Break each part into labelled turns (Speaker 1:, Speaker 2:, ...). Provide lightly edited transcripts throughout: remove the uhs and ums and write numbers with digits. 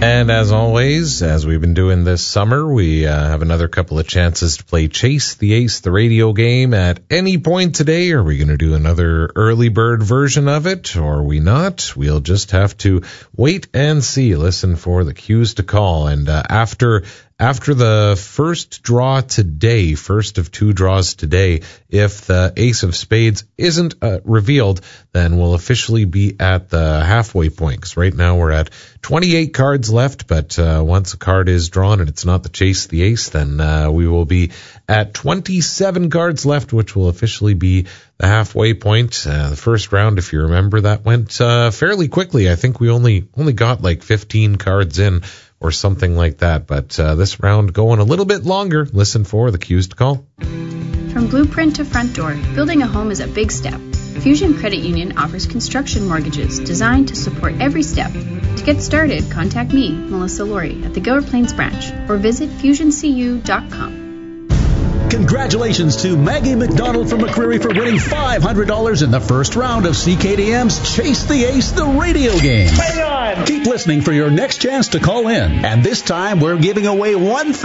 Speaker 1: And as always, as we've been doing this summer, we have another couple of chances to play Chase the Ace, the radio game, at any point today. Are we going to do another early bird version of it, or are we not? We'll just have to wait and see. Listen for the cues to call. And after the first draw today, first of two draws today, if the Ace of Spades isn't revealed, then we'll officially be at the halfway point. Because right now we're at 28 cards left, but once a card is drawn and it's not the Chase the Ace, then we will be at 27 cards left, which will officially be the halfway point. The first round, if you remember, that went fairly quickly. I think we only got like 15 cards in, or something like that. But this round going a little bit longer. Listen for the cues to call.
Speaker 2: From blueprint to front door, building a home is a big step. Fusion Credit Union offers construction mortgages designed to support every step. To get started, contact me, Melissa Laurie, at the Gower Plains branch or visit FusionCU.com.
Speaker 3: Congratulations to Maggie McDonald from McCreary for winning $500 in the first round of CKDM's Chase the Ace, the radio game.
Speaker 4: Hang on!
Speaker 3: Keep listening for your next chance to call in. And this time, we're giving away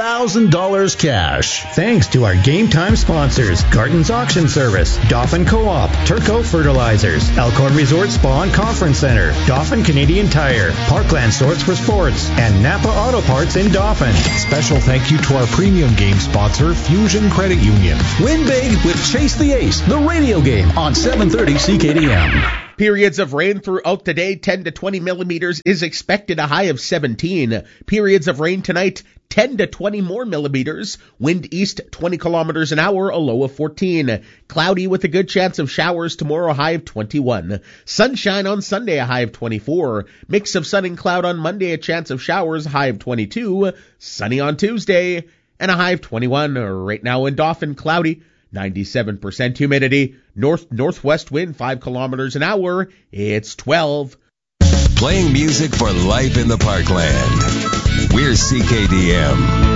Speaker 3: $1,000 cash.
Speaker 5: Thanks to our game time sponsors, Garden's Auction Service, Dauphin Co-op, Turco Fertilizers, Elkhorn Resort Spa and Conference Center, Dauphin Canadian Tire, Parkland Sorts for Sports, and Napa Auto Parts in Dauphin.
Speaker 6: Special thank you to our premium game sponsor, Fusion Credit Union.
Speaker 3: Win big with Chase the Ace, the radio game on 730 CKDM.
Speaker 4: Periods of rain throughout the day, 10 to 20 millimeters is expected, a high of 17. Periods of rain tonight, 10 to 20 more millimeters. Wind east 20 kilometers an hour, a low of 14. Cloudy with a good chance of showers tomorrow, a high of 21. Sunshine on Sunday, a high of 24. Mix of sun and cloud on Monday, a chance of showers, a high of 22. Sunny on Tuesday, and a high of 21. Right now in Dauphin, cloudy. 97% humidity, northwest wind 5 kilometers an hour. It's 12.
Speaker 7: Playing music for life in the Parkland. We're CKDM.